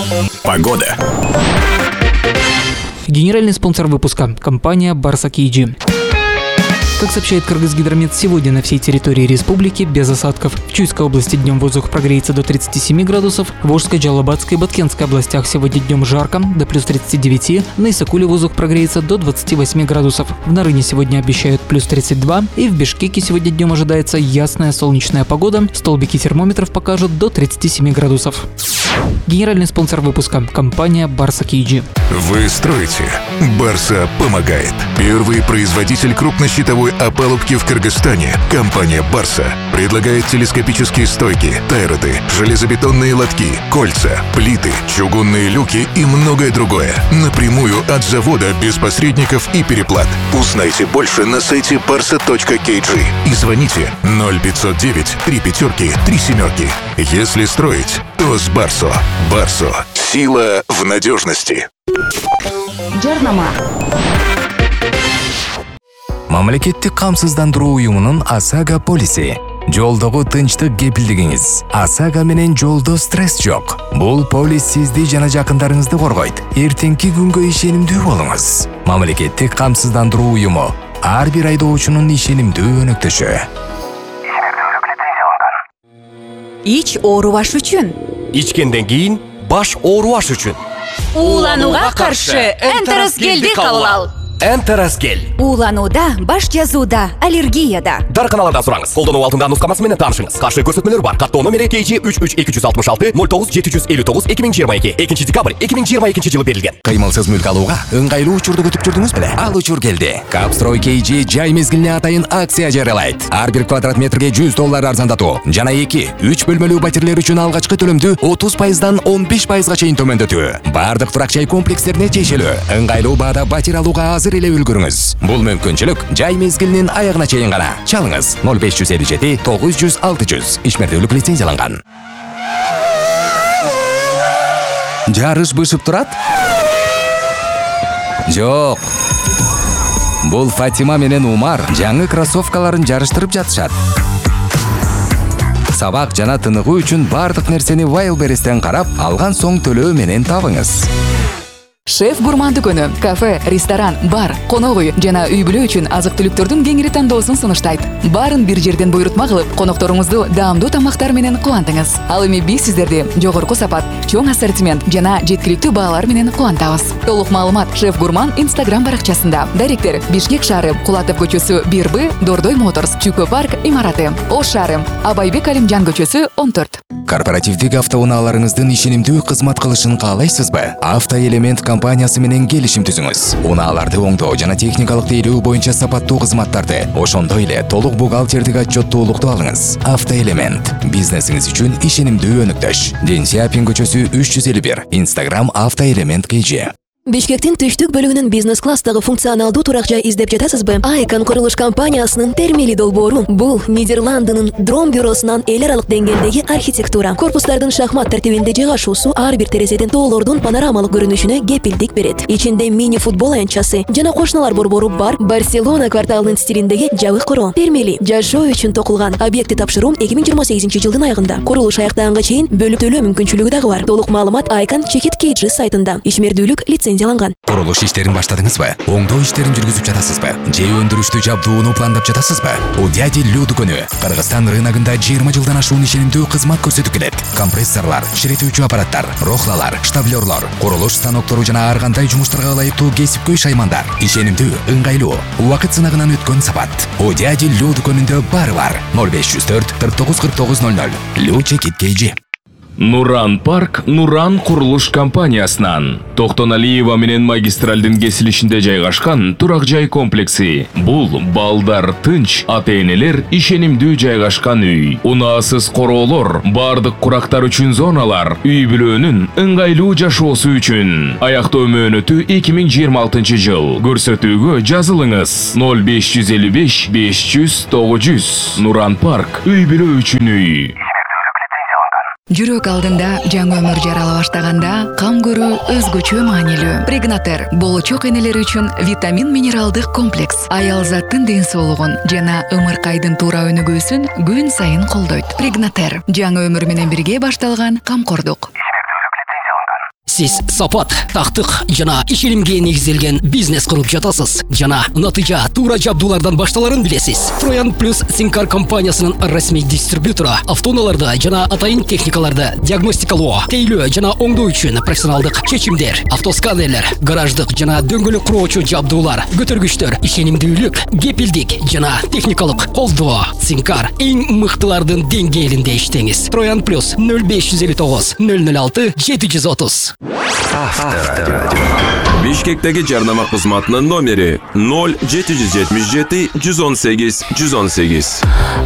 Погода. Генеральный спонсор выпуска – компания Barsa KG. Как сообщает Кыргызгидромет, сегодня на всей территории республики без осадков. В Чуйской области днем воздух прогреется до 37 градусов, в Волжской, Джалабадской и Баткенской областях сегодня днем жарко, до плюс 39, на Исакуле воздух прогреется до 28 градусов. В Нарыне сегодня обещают плюс 32, и в Бишкеке сегодня днем ожидается ясная солнечная погода, столбики термометров покажут до 37 градусов. Генеральный спонсор выпуска – компания Barsa KG. Вы строите. Барса помогает. Первый производитель крупнощитовой опалубки в Кыргызстане. Компания Барса предлагает телескопические стойки, тайроты, железобетонные лотки, кольца, плиты, чугунные люки и многое другое. Напрямую от завода без посредников и переплат. Узнайте больше на сайте barsa.kg и звоните 0509 35 37. Если строить, то с Барсо. Барсо. Сила в надежности. Жарнама. Мамлекеттик камсыздандыруу уюмунун ОСАГО полиси. Жолдогу тынчтык кепилдигиңиз. ОСАГО менен жолдо стресс жок. Бул полис сизди жана жакындарыңызды коргойт. Эртеңки күнгө ишенимдүү болуңуз. Мамлекеттик камсыздандыруу уюму. Ар бир айдоочунун ишенимдүү өнөктөшү. Ич оорубаш үчүн. Ичкенден кийин баш оорубаш үчүн. Ууланууга каршы Энтеросгелди кабыл ал. Энтеросгел. Ууланууда, баш жазууда, аллергияда. Дарканалардан сураңыз. Колдонуу алдында нускамасы менен таанышыңыз. Каршы көрсөтмөлөр бар. Каттоо номери KG 33266 09759 2022. 2 декабрь 2022 жылы берилген. Кыймылсыз мүлк алууга ыңгайлуу учурду күтүп жүрдүңүз беле? Ал учур келди. Капстрой KG жай мезгилине атайын акция жарыялайт. Ар бир квадрат метрге $100 арзандатуу. Жана 2-3 бөлмөлүү пәтерлер үчүн алгачкы төлөмдү 30%дан 15%га чейин төмөндөтүү. Бардык турак жай комплекстерине тиешелүү. Ыңгайлуу баада батир алууга азыр эле үлгүрүңүз. Бул мүмкүнчүлүк жай мезгилинин аягына чейин гана. Чалыңыз 0557 900 600. Ишмердүүлүк лицензияланган. Жарыш бышып турат? Жок. Бул Фатима менен Умар жаңы кроссовкаларын жарыштырып жатышат. Сабак жана тыныгуу үчүн бардык нерсени Wildberries'тен карап, алган соң төлөө менен табыңыз. Шеф Гурман дүкөнү, кафе, ресторан, бар, конок үй жана үй бүлө үчүн азык-түлүктөрдүн кеңири тандоосун сунуштайт. Барын бир жерден буйрутма кылып, конокторуңузду даамдуу тамактар менен кубантыңыз. Ал эми биз сиздерди жогорку сапат, чоң ассортимент жана жеткиликтүү баалар менен кубантабыз. Толук маалымат Шеф Гурман Instagram баракчасында. Даректер: Бишкек шаары, Кулатов көчөсү 1Б, Дордой Моторс, Чүкө парк имараты. Ош шаары, Абайбек Алимжан көчөсү 14. Корпоративдик автоунааларыңыздын ишенимдүү кызмат кылышын каалайсызбы? Автоэлемент компаниясы менен келишим түзүңүз. Унааларды оңдоо жана техникалык тейлөө боюнча сапаттуу кызматтарды, ошондой эле толук бухгалтердик отчеттуулукту алыңыз. Автоэлемент бизнесиңиз үчүн ишенимдүү өнөктөш. Ден Сиапин көчөсү 351. Instagram Автоэлемент KG. Бишкектин түштүк бөлүгүнүн бизнес-класстагы функционалдуу турак жай издеп жатасызбы? Айкон курулуш компаниясынын термили долбоору. Бул Нидерландынын Дром бюросунан эл аралык деңгээлдеги архитектура. Корпустардын шахмат тартибинде жайгашуусу ар бир терезеден тоолордун панорамалык көрүнүшүнө кепилдик берет. Ичинде мини футбол аянтчасы жана кошуналар борбору бар. Барселона кварталынын стилиндеги жабык короо. Термили жашоо үчүн токулган. Объекти тапшыруу 2028 жылдын айында. Курулуш аяктаганга чейин бөлүп төлөө мүмкүнчүлүгү дагы бар. Толук маалымат Айкон Чекит KG сайтында. Ишмердүүлүк лицензияланган. Курулуш иштерин баштадыңызбы? Оңдоо иштерин жүргүзүп жатасызбы? Же өндүрүштү жабдууну пландап жатасызбы? Удяди Лю дүкөнү Кыргызстан рыногунда 20 жылдан ашуун ишенимдүү кызмат көрсөтүп келет. Компрессорлор, ширетүүчү аппараттар, рохлалар, штаблерлор, курулуш станоктору жана ар кандай жумуштарга ылайыктуу кесипкөй шаймандар. Ишенимдүү, ыңгайлуу, убакыт сынагынан өткөн сапат. Удяди Лю дүкөнүндө баары бар. 0504 49 49 00. Лю Чекит KG. Нуран парк Нуран курулуш компаниясынан. Токтоналиева менен магистралдын кесилишинде жайгашкан турак жай комплекси. Бул балдар тынч, ата-энелер ишенимдүү жайгашкан үй. Унаасыз короолор, бардык курактар үчүн зоналар, үй бүлөнүн ыңгайлуу жашоосу үчүн. Аяктоо мөөнөтү 2026 жыл. Көрсөтүүгө жазылыңыз 0555 500 900. Нуран парк үй бүлө үчүн үй. Жүрөк алдында жаңы өмүр жарала баштаганда кам көрүү өзгөчө маанилүү. Прегнатер болочок энелер үчүн витамин минералдык комплекс аял заттын ден соолугун жана ымыркайдын туура өнүгүүсүн күн сайын колдойт. Прегнатер жаңы өмүр менен бирге башталган камкордук. Сиз сапат, тактык жана ишенимге негизделген бизнес куруп жатасыз. Жана натыйжа туура жабдуулардан башталарын билесиз. Троян Плюс Синкар компаниясынын расмий дистрибьютору автоунааларды жана атайын техникаларды диагностикалоо, тейлөө жана оңдоо үчүн профессионалдык чечимдер, автосканерлер, гараждык жана дөңгөлөк куруучу жабдуулар, көтөргүчтөр, ишенимдүүлүк, кепилдик жана техникалык колдоо. Синкар эң мыктылардын деңгээлинде иштеңиз. Троян Плюс 0559 006 730. Бишкектеги жарнама кызматынын номери 0777 118 118.